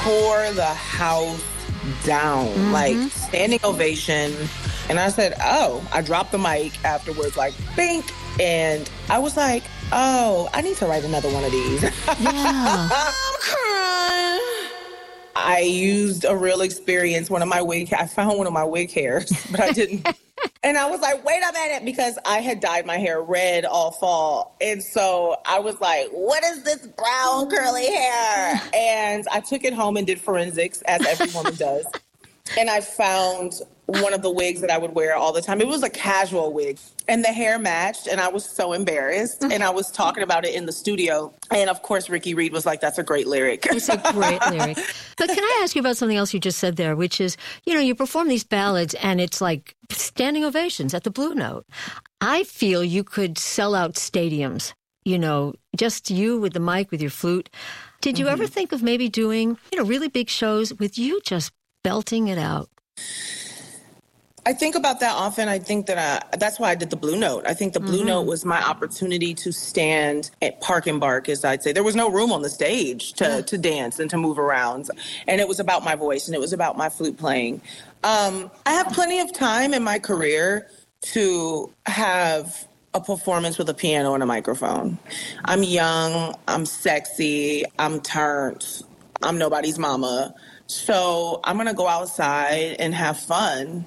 tore the house down, like standing ovation. And I said, oh, I dropped the mic afterwards, like, bink. And I was like, oh, I need to write another one of these. Yeah. I'm crying. I used a real experience. I found one of my wig hairs, but I didn't. And I was like, wait a minute, because I had dyed my hair red all fall. And so I was like, what is this brown curly hair? And I took it home and did forensics, as every woman does. And I found one of the wigs that I would wear all the time. It was a casual wig. And the hair matched, and I was so embarrassed. And I was talking about it in the studio. And, of course, Ricky Reed was like, that's a great lyric. It's a great lyric. But can I ask you about something else you just said there, which is, you perform these ballads, and it's like standing ovations at the Blue Note. I feel you could sell out stadiums, just you with the mic, with your flute. Did you ever think of maybe doing, really big shows with you just belting it out? I think about that often. I think that that's why I did the Blue Note. I think the Blue Note was my opportunity to stand at Park and Bark, as I'd say. There was no room on the stage to dance and to move around. And it was about my voice, and it was about my flute playing. I have plenty of time in my career to have a performance with a piano and a microphone. I'm young, I'm sexy, I'm turned, I'm nobody's mama. So I'm going to go outside and have fun.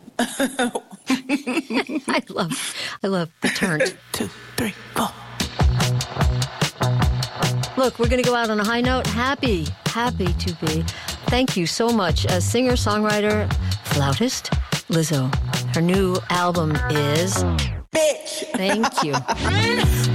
I love the turn. 1, 2, 3, 4. Look, we're going to go out on a high note. Happy to be. Thank you so much. Singer, songwriter, flautist, Lizzo. Her new album is... Bitch. Thank you.